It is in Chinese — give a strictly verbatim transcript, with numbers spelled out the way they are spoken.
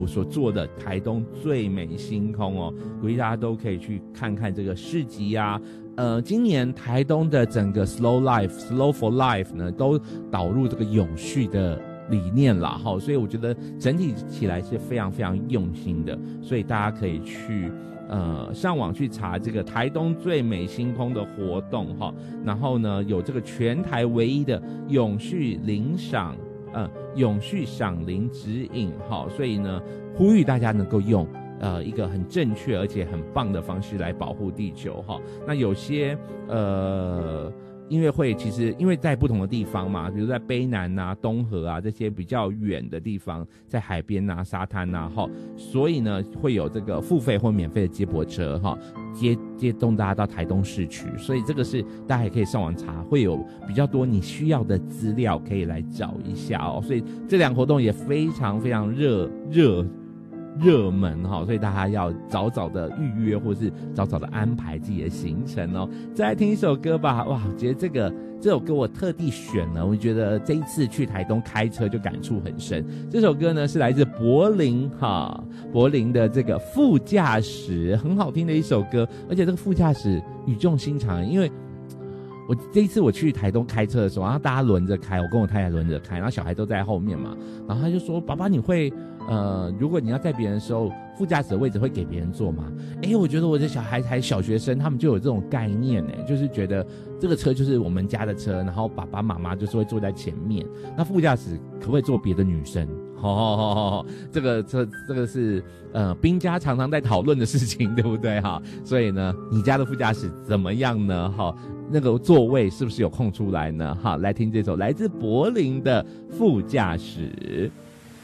我所做的台东最美星空哦，鼓励大家都可以去看看这个市集啊。呃，今年台东的整个 Slow Life、Slow for Life 呢，都导入这个永续的理念啦，哈，所以我觉得整体起来是非常非常用心的，所以大家可以去呃上网去查这个台东最美星空的活动哈，然后呢有这个全台唯一的永续领赏。呃，永续赏林指引，好，所以呢，呼吁大家能够用呃一个很正确而且很棒的方式来保护地球哈。那有些呃音乐会其实因为在不同的地方嘛，比如在卑南啊、东河啊这些比较远的地方，在海边啊、沙滩啊哈，所以呢会有这个付费或免费的接驳车哈。接接动大家到台东市区，所以这个是大家也可以上网查，会有比较多你需要的资料可以来找一下哦。所以这两个活动也非常非常热热热门哈，所以大家要早早的预约或是早早的安排自己的行程哦。再来听一首歌吧，哇，我觉得这个这首歌我特地选了，我觉得这一次去台东开车就感触很深。这首歌呢是来自柏林哈，柏林的这个副驾驶，很好听的一首歌，而且这个副驾驶语重心长，因为我这一次我去台东开车的时候，然后大家轮着开，我跟我太太轮着开，然后小孩都在后面嘛，然后他就说：“爸爸，你会呃，如果你要载别人的时候，副驾驶的位置会给别人坐吗？”哎，我觉得我的小孩才小学生，他们就有这种概念呢，就是觉得这个车就是我们家的车，然后爸爸妈妈就是会坐在前面，那副驾驶可不可以坐别的女生？哦，这个这这个是呃兵家常常在讨论的事情，对不对哈？所以呢，你家的副驾驶怎么样呢？哈，那个座位是不是有空出来呢？哈，来听这首来自柏林的副驾驶。